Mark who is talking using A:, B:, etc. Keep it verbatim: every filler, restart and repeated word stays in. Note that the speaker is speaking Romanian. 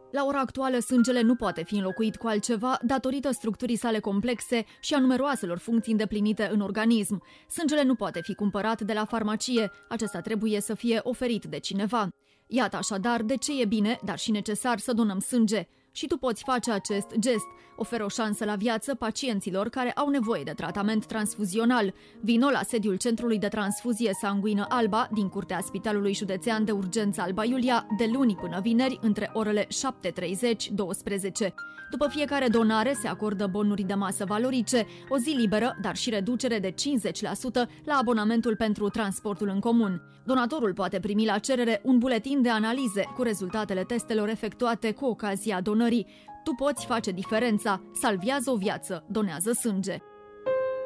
A: La ora actuală, sângele nu poate fi înlocuit cu altceva datorită structurii sale complexe și a numeroaselor funcții îndeplinite în organism. Sângele nu poate fi cumpărat de la farmacie, acesta trebuie să fie oferit de cineva. Iată așadar de ce e bine, dar și necesar să donăm sânge. Și tu poți face acest gest. Oferă o șansă la viață pacienților care au nevoie de tratament transfuzional. Vino la sediul Centrului de Transfuzie Sanguină Alba din curtea Spitalului Județean de Urgență Alba Iulia de luni până vineri între orele șapte treizeci - douăsprezece. După fiecare donare se acordă bonuri de masă valorice, o zi liberă, dar și reducere de cincizeci la sută la abonamentul pentru transportul în comun. Donatorul poate primi la cerere un buletin de analize cu rezultatele testelor efectuate cu ocazia donării. Tu poți face diferența. Salvează o viață, donează sânge.